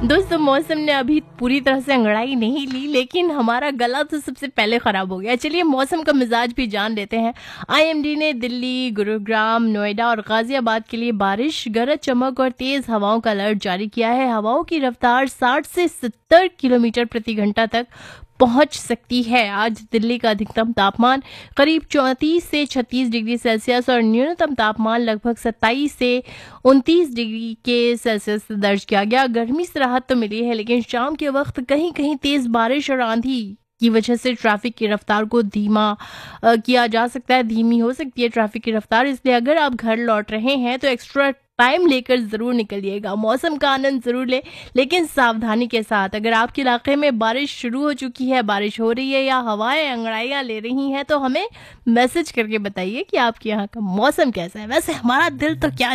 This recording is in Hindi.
दोस्तों, मौसम ने अभी पूरी तरह से अंगड़ाई नहीं ली, लेकिन हमारा गला तो सबसे पहले खराब हो गया। चलिए मौसम का मिजाज भी जान लेते हैं। आईएमडी ने दिल्ली, गुरुग्राम, नोएडा और गाजियाबाद के लिए बारिश, गरज चमक और तेज हवाओं का अलर्ट जारी किया है। हवाओं की रफ्तार 60 से 70 किलोमीटर प्रति घंटा तक पहुंच सकती है। आज दिल्ली का अधिकतम तापमान करीब 34 से 36 डिग्री सेल्सियस और न्यूनतम तापमान लगभग 27 से 29 डिग्री के सेल्सियस दर्ज किया गया। गर्मी से राहत तो मिली है, लेकिन शाम के वक्त कहीं कहीं तेज बारिश और आंधी की वजह से ट्रैफिक की रफ्तार को धीमा किया जा सकता है, धीमी हो सकती है ट्रैफिक की रफ्तार। इसलिए अगर आप घर लौट रहे हैं तो एक्स्ट्रा टाइम लेकर जरूर निकलिएगा, मौसम का आनंद जरूर ले, लेकिन सावधानी के साथ। अगर आपके इलाके में बारिश शुरू हो चुकी है, बारिश हो रही है या हवाएं अंगड़ाइयां ले रही हैं, तो हमें मैसेज करके बताइए कि आपके यहाँ का मौसम कैसा है। वैसे हमारा दिल तो क्या